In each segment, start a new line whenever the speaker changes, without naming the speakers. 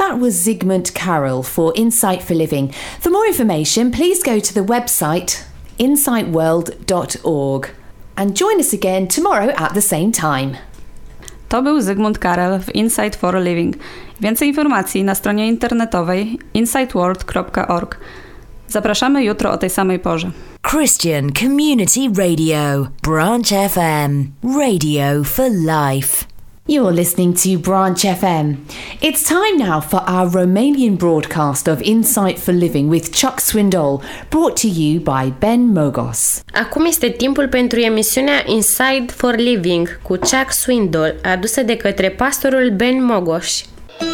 That was Zygmunt Carroll for Insight for Living. For more information, please go to the website insightworld.org and join us again tomorrow at the same time.
To był Zygmunt Carroll w Insight for Living. Więcej informacji na stronie internetowej insightworld.org. Zapraszamy jutro o tej samej porze.
Christian Community Radio, Branch FM, radio for life.
You're listening to Branch FM. It's time now for our Romanian broadcast of Insight for Living with Chuck Swindoll, brought to you by Ben Mogos.
Acum este timpul pentru emisiunea Insight for Living cu Chuck Swindoll, adusă de către pastorul Ben Mogos.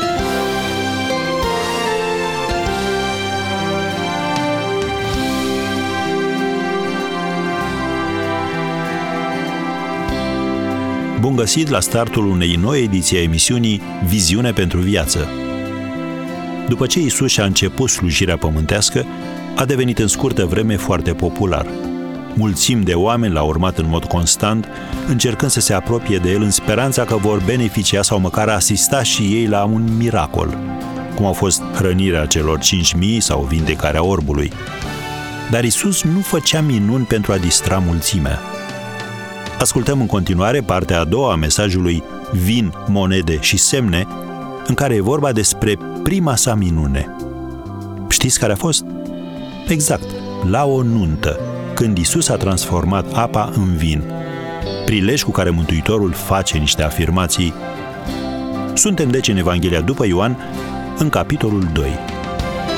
Bun găsit la startul unei noi ediții a emisiunii Viziune pentru viață. După ce Iisus și-a început slujirea pământească, a devenit în scurtă vreme foarte popular. Mulțimi de oameni l-au urmat în mod constant, încercând să se apropie de el în speranța că vor beneficia sau măcar asista și ei la un miracol, cum a fost hrănirea celor 5.000 sau vindecarea orbului. Dar Iisus nu făcea minuni pentru a distra mulțimea. Ascultăm în continuare partea a doua a mesajului Vin, monede și semne, în care e vorba despre prima sa minune. Știți care a fost? Exact, la o nuntă, când Iisus a transformat apa în vin. Prilej cu care Mântuitorul face niște afirmații. Suntem deci în Evanghelia după Ioan, în capitolul 2.